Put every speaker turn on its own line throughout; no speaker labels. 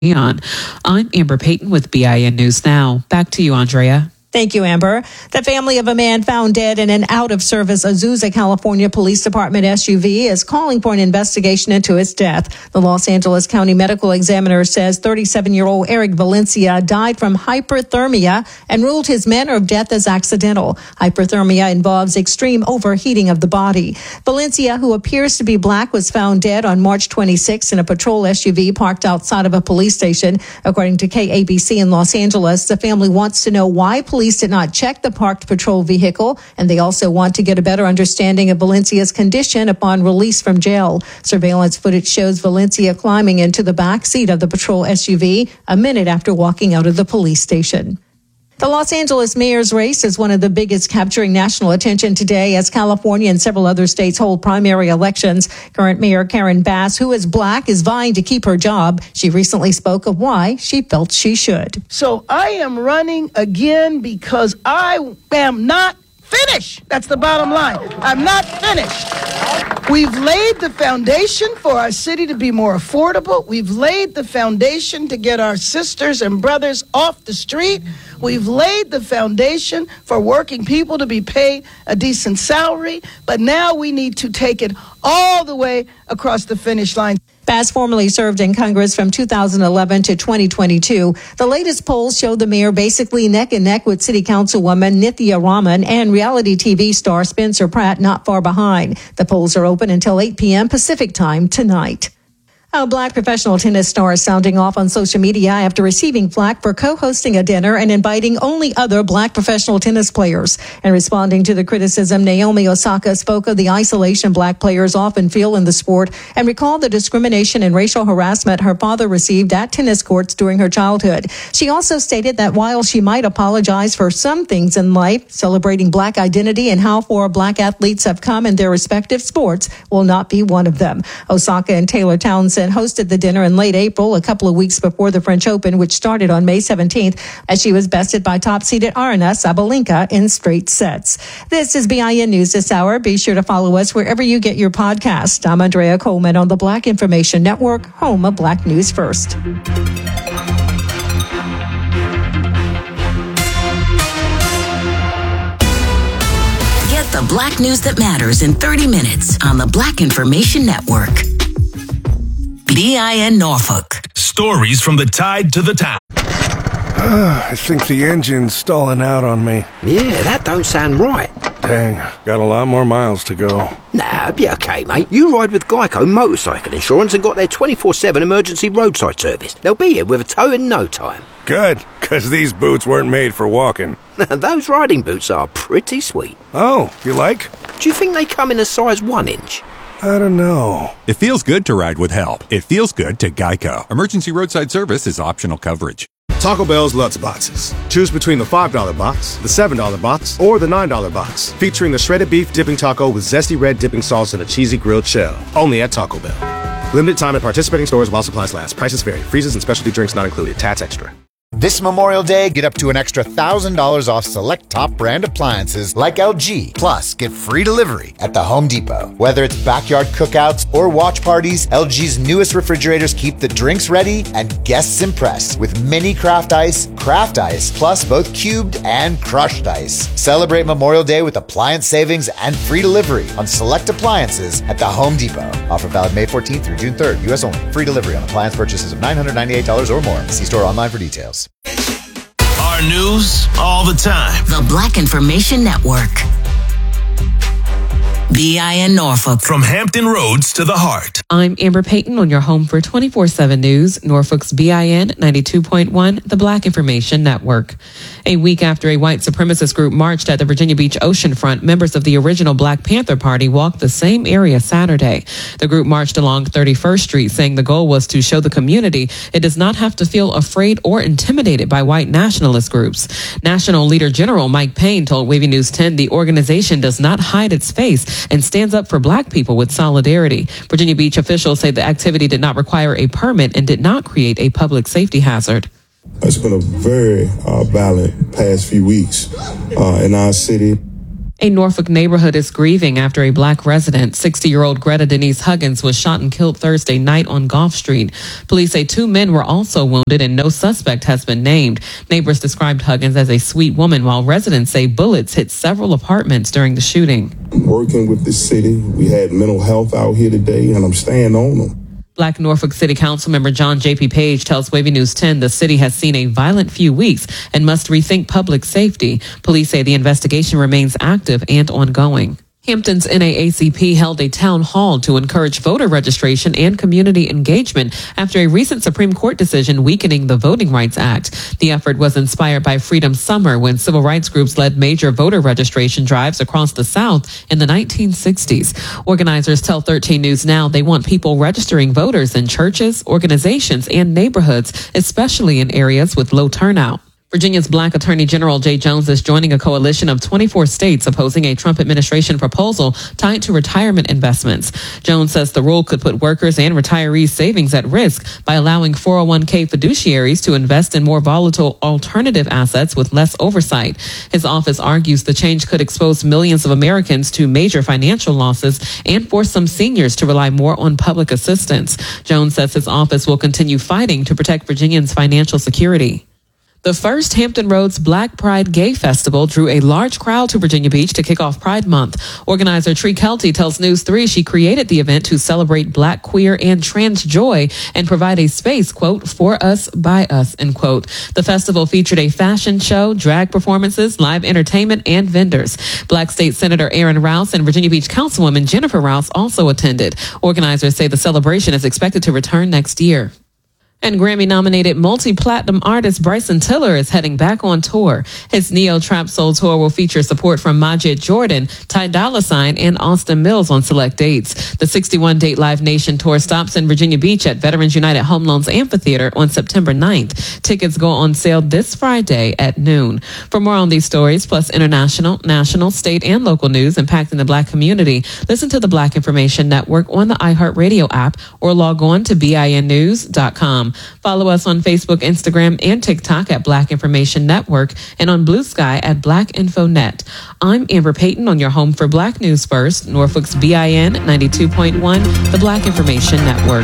I'm Amber Payton with BIN News Now. Back to you, Andrea.
Thank you, Amber. The family of a man found dead in an out-of-service Azusa, California Police Department SUV is calling for an investigation into his death. The Los Angeles County Medical Examiner says 37-year-old Eric Valencia died from hyperthermia and ruled his manner of death as accidental. Hyperthermia involves extreme overheating of the body. Valencia, who appears to be black, was found dead on March 26 in a patrol SUV parked outside of a police station. According to KABC in Los Angeles, the family wants to know why police did not check the parked patrol vehicle, and they also want to get a better understanding of Valencia's condition upon release from jail. Surveillance footage shows Valencia climbing into the back seat of the patrol SUV a minute after walking out of the police station. The Los Angeles mayor's race is one of the biggest capturing national attention today as California and several other states hold primary elections. Current Mayor Karen Bass, who is black, is vying to keep her job. She recently spoke of why she felt she should.
So I am running again because I am not finished. That's the bottom line. I'm not finished. We've laid the foundation for our city to be more affordable. We've laid the foundation to get our sisters and brothers off the street. We've laid the foundation for working people to be paid a decent salary. But now we need to take it all the way across the finish line.
Bass formerly served in Congress from 2011 to 2022. The latest polls show the mayor basically neck and neck with City Councilwoman Nithya Raman and reality TV star Spencer Pratt not far behind. The polls are open until 8 p.m. Pacific time tonight. A black professional tennis star is sounding off on social media after receiving flack for co-hosting a dinner and inviting only other black professional tennis players. And responding to the criticism, Naomi Osaka spoke of the isolation black players often feel in the sport and recalled the discrimination and racial harassment her father received at tennis courts during her childhood. She also stated that while she might apologize for some things in life, celebrating black identity and how far black athletes have come in their respective sports will not be one of them. Osaka and Taylor Townsend hosted the dinner in late April, a couple of weeks before the French Open, which started on May 17th, as she was bested by top-seeded Aryna Sabalenka in straight sets. This is BIN News this hour. Be sure to follow us wherever you get your podcast. I'm Andrea Coleman on the Black Information Network, home of Black News First.
Get the Black news that matters in 30 minutes on the Black Information Network. BIN Norfolk.
Stories from the tide to the town.
I think the engine's stalling out on me.
Yeah, that don't sound right.
Dang, got a lot more miles to go.
Nah, be okay, mate. You ride with Geico Motorcycle Insurance and got their 24/7 emergency roadside service. They'll be here with a tow in no time.
Good, because these boots weren't made for walking.
Those riding boots are pretty sweet.
Oh, you like?
Do you think they come in a size 1 inch?
I don't know.
It feels good to ride with help. It feels good to Geico. Emergency roadside service is optional coverage.
Taco Bell's Lutz Boxes. Choose between the $5 box, the $7 box, or the $9 box. Featuring the shredded beef dipping taco with zesty red dipping sauce and a cheesy grilled shell. Only at Taco Bell. Limited time at participating stores while supplies last. Prices vary. Freezes and specialty drinks not included. Tats extra.
This Memorial Day, get up to an extra $1,000 off select top brand appliances like LG. Plus, get free delivery at the Home Depot. Whether it's backyard cookouts or watch parties, LG's newest refrigerators keep the drinks ready and guests impressed with mini craft ice, plus both cubed and crushed ice. Celebrate Memorial Day with appliance savings and free delivery on select appliances at the Home Depot. Offer valid May 14th through June 3rd, U.S. only. Free delivery on appliance purchases of $998 or more. See store online for details.
Our news all the time.
The Black Information Network. BIN Norfolk.
From Hampton Roads to the heart.
I'm Amber Payton on your home for 24/7 News, Norfolk's BIN 92.1, the Black Information Network. A week after a white supremacist group marched at the Virginia Beach oceanfront, members of the original Black Panther Party walked the same area Saturday. The group marched along 31st Street, saying the goal was to show the community it does not have to feel afraid or intimidated by white nationalist groups. National Leader General Mike Payne told Wavy News 10 the organization does not hide its face and stands up for Black people with solidarity. Virginia Beach officials say the activity did not require a permit and did not create a public safety hazard.
It's been a very violent past few weeks in our city.
A Norfolk neighborhood is grieving after a black resident, 60-year-old Greta Denise Huggins, was shot and killed Thursday night on Gulf Street. Police say 2 men were also wounded and no suspect has been named. Neighbors described Huggins as a sweet woman, while residents say bullets hit several apartments during the shooting.
Working with the city, we had mental health out here today, and I'm staying on them.
Black Norfolk City Council member John J.P. Page tells Wavy News 10 the city has seen a violent few weeks and must rethink public safety. Police say the investigation remains active and ongoing. Hampton's NAACP held a town hall to encourage voter registration and community engagement after a recent Supreme Court decision weakening the Voting Rights Act. The effort was inspired by Freedom Summer, when civil rights groups led major voter registration drives across the South in the 1960s. Organizers tell 13 News Now they want people registering voters in churches, organizations, and neighborhoods, especially in areas with low turnout. Virginia's Black Attorney General Jay Jones is joining a coalition of 24 states opposing a Trump administration proposal tied to retirement investments. Jones says the rule could put workers and retirees' savings at risk by allowing 401k fiduciaries to invest in more volatile alternative assets with less oversight. His office argues the change could expose millions of Americans to major financial losses and force some seniors to rely more on public assistance. Jones says his office will continue fighting to protect Virginians' financial security. The first Hampton Roads Black Pride Gay Festival drew a large crowd to Virginia Beach to kick off Pride Month. Organizer Tree Kelty tells News 3 she created the event to celebrate Black, queer, and trans joy and provide a space, quote, for us, by us, end quote. The festival featured a fashion show, drag performances, live entertainment, and vendors. Black State Senator Aaron Rouse and Virginia Beach Councilwoman Jennifer Rouse also attended. Organizers say the celebration is expected to return next year. And Grammy-nominated multi-platinum artist Bryson Tiller is heading back on tour. His Neo Trap Soul tour will feature support from Majid Jordan, Ty Dolla $ign, and Austin Mills on select dates. The 61-date Live Nation tour stops in Virginia Beach at Veterans United Home Loans Amphitheater on September 9th. Tickets go on sale this Friday at noon. For more on these stories, plus international, national, state, and local news impacting the Black community, listen to the Black Information Network on the iHeartRadio app or log on to BINnews.com. Follow us on Facebook, Instagram, and TikTok at Black Information Network and on Blue Sky at Black Info Net. I'm Amber Payton on your home for Black News First, Norfolk's BIN 92.1, the Black Information Network.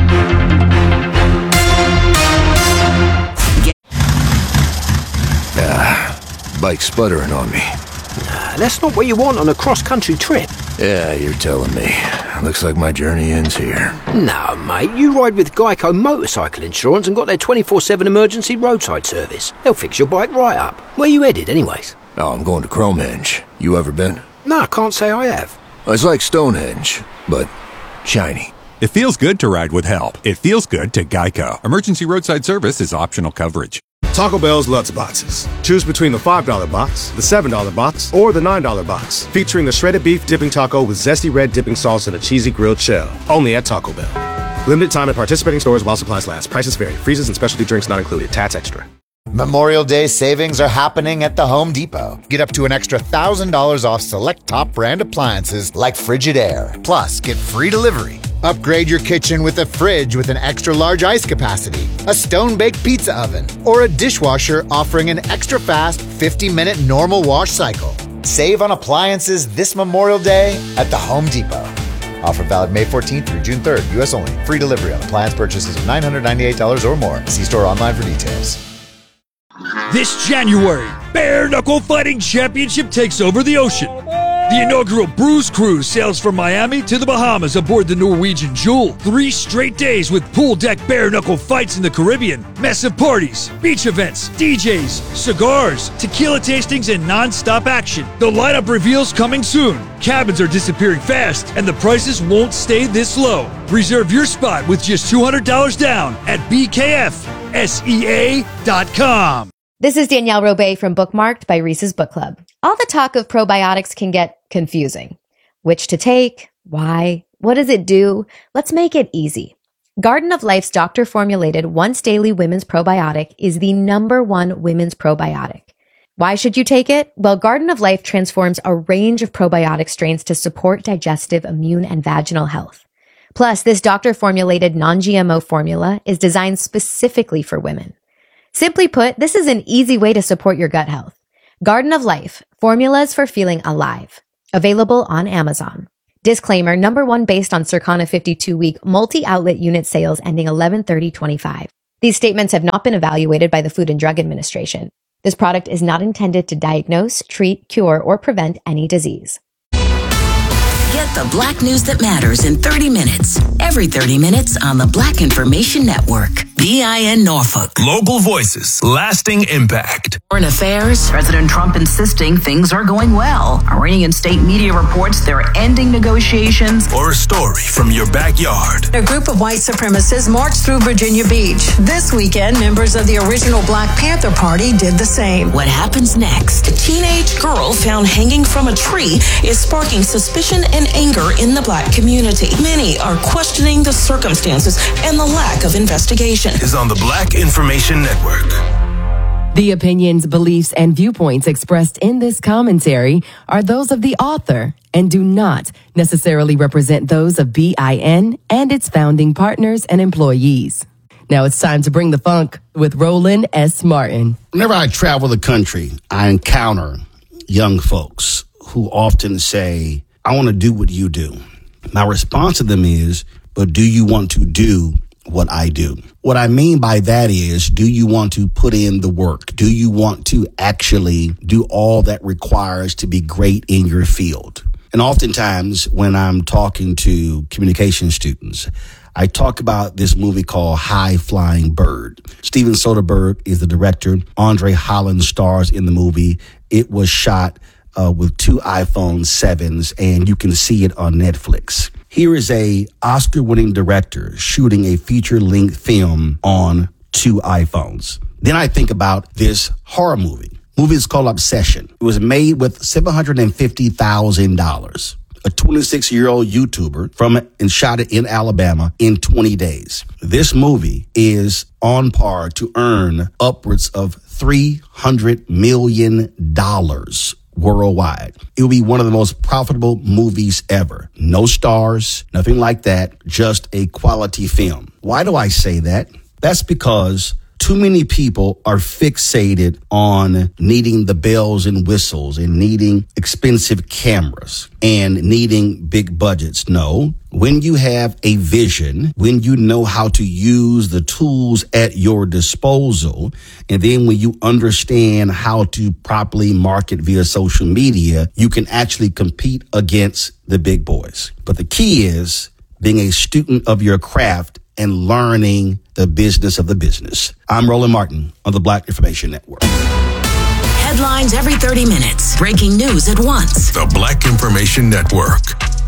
Bike sputtering on me.
That's not what you want on a cross-country trip.
Yeah, you're telling me. Looks like my journey ends here.
No, mate, you ride with Geico Motorcycle Insurance and got their 24/7 emergency roadside service. They'll fix your bike right up. Where you headed, anyways?
Oh, I'm going to Cromehenge. You ever been?
No, I can't say I have.
It's like Stonehenge, but shiny.
It feels good to ride with help. It feels good to Geico. Emergency roadside service is optional coverage.
Taco Bell's Lutz Boxes. Choose between the $5 box, the $7 box, or the $9 box, featuring the shredded beef dipping taco with zesty red dipping sauce and a cheesy grilled shell. Only at Taco Bell. Limited time at participating stores while supplies last. Prices vary. Freezes and specialty drinks not included. Tats extra.
Memorial Day savings are happening at the Home Depot. Get up to an extra $1,000 off select top brand appliances like Frigidaire. Plus, get free delivery. Upgrade your kitchen with a fridge with an extra large ice capacity, a stone-baked pizza oven, or a dishwasher offering an extra fast 50-minute normal wash cycle. Save on appliances this Memorial Day at the Home Depot. Offer valid May 14th through June 3rd. U.S. only. Free delivery on appliance purchases of $998 or more. See store online for details.
This January, Bare Knuckle Fighting Championship takes over the ocean. The inaugural Bruise Cruise sails from Miami to the Bahamas aboard the Norwegian Jewel. 3 straight days with pool deck bare knuckle fights in the Caribbean, massive parties, beach events, DJs, cigars, tequila tastings, and non-stop action. The lineup reveals coming soon. Cabins are disappearing fast, and the prices won't stay this low. Reserve your spot with just $200 down at BKFSEA.com.
This is Danielle Robay from Bookmarked by Reese's Book Club. All the talk of probiotics can get confusing. Which to take? Why? What does it do? Let's make it easy. Garden of Life's doctor-formulated once-daily women's probiotic is the #1 women's probiotic. Why should you take it? Well, Garden of Life transforms a range of probiotic strains to support digestive, immune, and vaginal health. Plus, this doctor-formulated non-GMO formula is designed specifically for women. Simply put, this is an easy way to support your gut health. Garden of Life, Formulas for Feeling Alive. Available on Amazon. Disclaimer, number one based on Circana 52-week multi-outlet unit sales ending 11/30/25. These statements have not been evaluated by the Food and Drug Administration. This product is not intended to diagnose, treat, cure, or prevent any disease.
Get the Black news that matters in 30 minutes. Every 30 minutes on the Black Information Network. BIN Norfolk.
Local voices, lasting impact.
Foreign affairs.
President Trump insisting things are going well. Iranian state media reports they're ending negotiations.
Or a story from your backyard.
A group of white supremacists marched through Virginia Beach. This weekend, members of the original Black Panther Party did the same.
What happens next?
A teenage girl found hanging from a tree is sparking suspicion and anger in the Black community. Many are questioning the circumstances and the lack of investigation.
Is on the Black Information Network.
The opinions, beliefs, and viewpoints expressed in this commentary are those of the author and do not necessarily represent those of BIN and its founding partners and employees. Now it's time to bring the funk with Roland S. Martin.
Whenever I travel the country, I encounter young folks who often say, I want to do what you do. My response to them is, but do you want to do what I do? What I mean by that is, do you want to put in the work? Do you want to actually do all that requires to be great in your field? And oftentimes when I'm talking to communication students, I talk about this movie called High Flying Bird. Steven Soderbergh is the director. Andre Holland stars in the movie. It was shot with 2 iPhone 7s, and you can see it on Netflix. Here is a Oscar-winning director shooting a feature-length film on 2 iPhones. Then I think about this horror movie. The movie is called Obsession. It was made with $750,000. A 26-year-old YouTuber and shot it in Alabama in 20 days. This movie is on par to earn upwards of $300 million worldwide. It will be one of the most profitable movies ever. No stars, nothing like that, just a quality film. Why do I say that? That's because too many people are fixated on needing the bells and whistles and needing expensive cameras and needing big budgets. No, when you have a vision, when you know how to use the tools at your disposal, and then when you understand how to properly market via social media, you can actually compete against the big boys. But the key is being a student of your craft and learning the business of the business. I'm Roland Martin on the Black Information Network.
Headlines every 30 minutes. Breaking news at once.
The Black Information Network.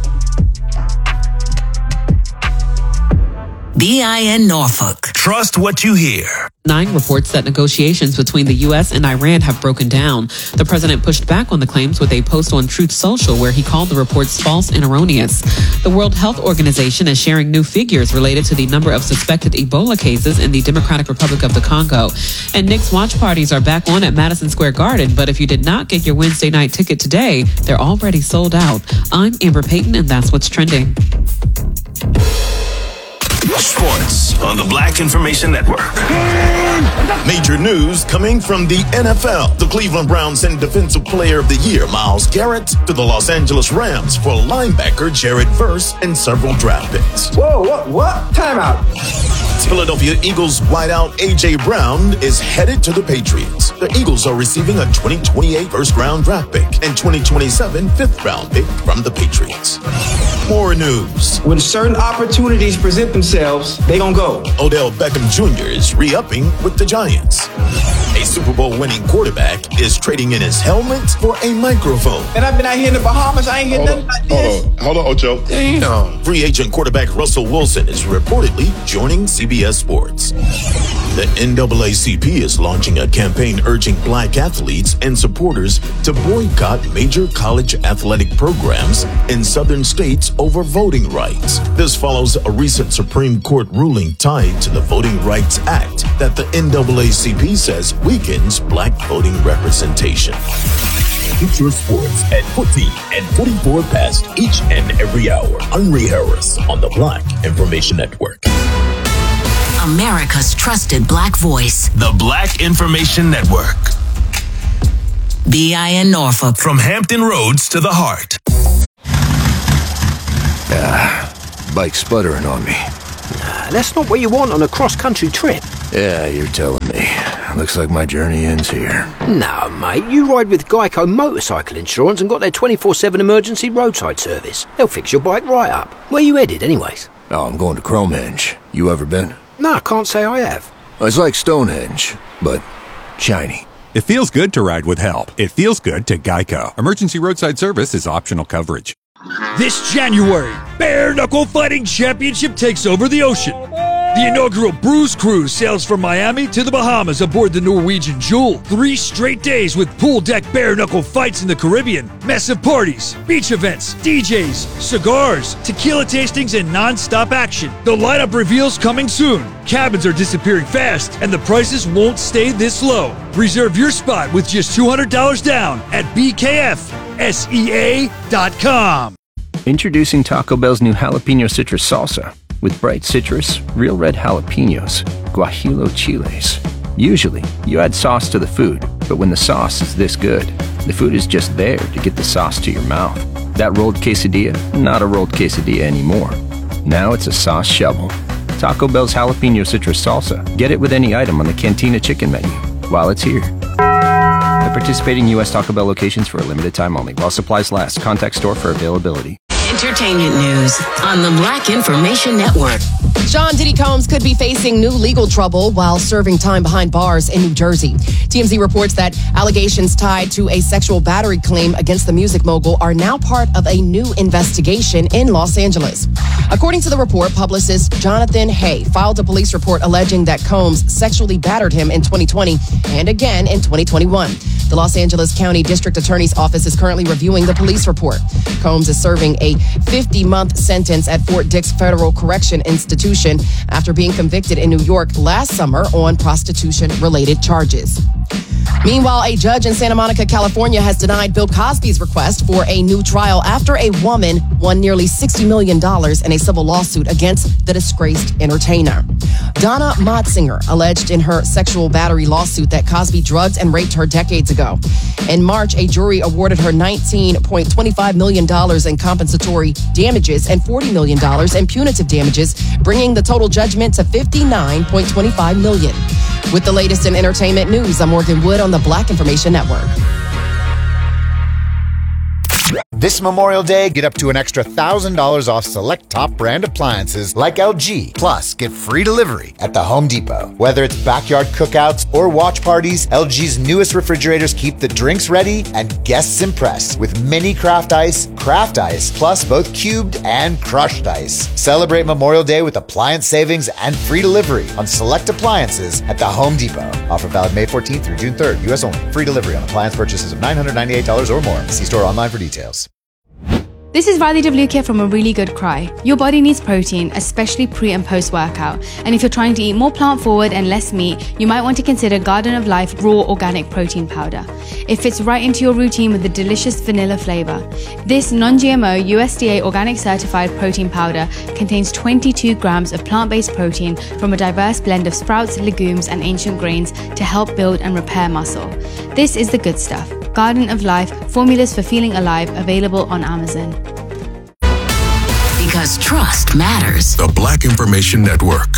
BIN Norfolk.
Trust what you hear.
9 reports that negotiations between the U.S. and Iran have broken down. The president pushed back on the claims with a post on Truth Social where he called the reports false and erroneous. The World Health Organization is sharing new figures related to the number of suspected Ebola cases in the Democratic Republic of the Congo. And Knicks watch parties are back on at Madison Square Garden, but if you did not get your Wednesday night ticket today, they're already sold out. I'm Amber Payton, and that's what's trending.
Sports on the Black Information Network. Major news coming from the NFL. The Cleveland Browns send Defensive Player of the Year Myles Garrett to the Los Angeles Rams for linebacker Jared Verse and several draft picks.
Whoa, what? Timeout.
Philadelphia Eagles wideout A.J. Brown is headed to the Patriots. The Eagles are receiving a 2028 first-round draft pick and 2027 fifth-round pick from the Patriots. More news.
When certain opportunities present themselves, they gon' go.
Odell Beckham Jr. is re-upping with the Giants. A Super Bowl winning quarterback is trading in his helmet for a microphone.
And I've been out here in the Bahamas, I ain't hitting nothing like this.
Hold on, Ocho.
Damn. Free agent quarterback Russell Wilson is reportedly joining CBS Sports. The NAACP is launching a campaign urging black athletes and supporters to boycott major college athletic programs in southern states over voting rights. This follows a recent Supreme Court ruling tied to the Voting Rights Act that the NAACP says weakens black voting representation.
Get your sports at 14 and 44 past each and every hour. I'm Ray Harris on the Black Information Network.
America's trusted black voice.
The Black Information Network.
BIN Norfolk.
From Hampton Roads to the heart.
Bike sputtering on me.
That's not what you want on a cross-country trip.
Yeah, you're telling me. Looks like my journey ends here.
No, mate, you ride with Geico Motorcycle Insurance and got their 24/7 emergency roadside service. They'll fix your bike right up. Where you headed, anyways?
Oh, I'm going to Cromehenge. You ever been?
No, I can't say I have.
It's like Stonehenge, but shiny.
It feels good to ride with help. It feels good to Geico. Emergency roadside service is optional coverage.
This January, Bare Knuckle Fighting Championship takes over the ocean. The inaugural Bruce Cruise sails from Miami to the Bahamas aboard the Norwegian Jewel. 3 straight days with pool deck bare knuckle fights in the Caribbean, massive parties, beach events, DJs, cigars, tequila tastings, and non-stop action. The lineup reveals coming soon. Cabins are disappearing fast, and the prices won't stay this low. Reserve your spot with just $200 down at BKFSEA.com.
Introducing Taco Bell's new jalapeno citrus salsa. With bright citrus, real red jalapenos, guajillo chiles. Usually, you add sauce to the food, but when the sauce is this good, the food is just there to get the sauce to your mouth. That rolled quesadilla, not a rolled quesadilla anymore. Now it's a sauce shovel. Taco Bell's jalapeno citrus salsa. Get it with any item on the Cantina chicken menu while it's here. At participating U.S. Taco Bell locations for a limited time only. While supplies last. Contact store for availability.
Entertainment news on the Black Information Network.
Sean Diddy Combs could be facing new legal trouble while serving time behind bars in New Jersey. TMZ reports that allegations tied to a sexual battery claim against the music mogul are now part of a new investigation in Los Angeles. According to the report, publicist Jonathan Hay filed a police report alleging that Combs sexually battered him in 2020 and again in 2021. The Los Angeles County District Attorney's Office is currently reviewing the police report. Combs is serving a 50-month sentence at Fort Dix Federal Correction Institution after being convicted in New York last summer on prostitution-related charges. Meanwhile, a judge in Santa Monica, California, has denied Bill Cosby's request for a new trial after a woman won nearly $60 million in a civil lawsuit against the disgraced entertainer. Donna Motzinger alleged in her sexual battery lawsuit that Cosby drugged and raped her decades ago. In March, a jury awarded her $19.25 million in compensatory damages and $40 million in punitive damages, bringing the total judgment to $59.25 million. With the latest in entertainment news, I'm Morgan Wood on the Black Information Network.
This Memorial Day, get up to an extra $1,000 off select top brand appliances like LG. Plus, get free delivery at the Home Depot. Whether it's backyard cookouts or watch parties, LG's newest refrigerators keep the drinks ready and guests impressed with mini craft ice, plus both cubed and crushed ice. Celebrate Memorial Day with appliance savings and free delivery on select appliances at the Home Depot. Offer valid May 14th through June 3rd, U.S. only. Free delivery on appliance purchases of $998 or more. See store online for details.
This is Riley DeVluke from A Really Good Cry. Your body needs protein, especially pre and post workout. And if you're trying to eat more plant forward and less meat, you might want to consider Garden of Life Raw Organic Protein Powder. It fits right into your routine with a delicious vanilla flavor. This non-GMO USDA organic certified protein powder contains 22 grams of plant-based protein from a diverse blend of sprouts, legumes, and ancient grains to help build and repair muscle. This is the good stuff. Garden of Life, formulas for feeling alive, available on Amazon.
Because trust matters.
The Black Information Network.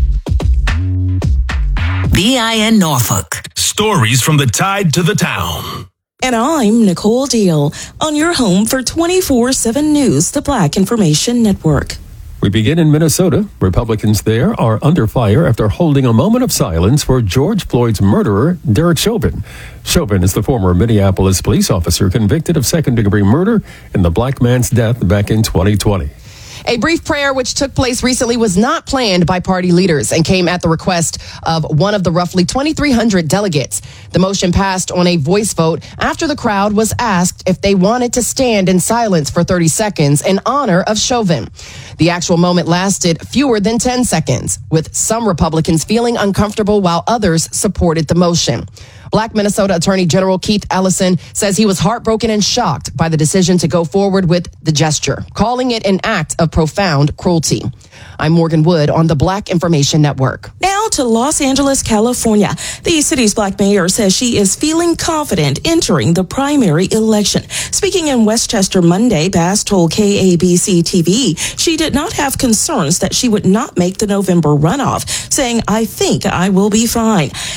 BIN Norfolk.
Stories from the tide to the town.
And I'm Nicole Deal on your home for 24/7 News, the Black Information Network.
We begin in Minnesota. Republicans there are under fire after holding a moment of silence for George Floyd's murderer, Derek Chauvin. Chauvin is the former Minneapolis police officer convicted of second-degree murder in the black man's death back in 2020.
A brief prayer which took place recently was not planned by party leaders and came at the request of one of the roughly 2,300 delegates. The motion passed on a voice vote after the crowd was asked if they wanted to stand in silence for 30 seconds in honor of Chauvin. The actual moment lasted fewer than 10 seconds, with some Republicans feeling uncomfortable while others supported the motion. Black Minnesota Attorney General Keith Ellison says he was heartbroken and shocked by the decision to go forward with the gesture, calling it an act of profound cruelty. I'm Morgan Wood on the Black Information Network.
Now to Los Angeles, California. The city's Black mayor says she is feeling confident entering the primary election. Speaking in Westchester Monday, Bass told KABC TV she did not have concerns that she would not make the November runoff, saying, "I think I will be fine."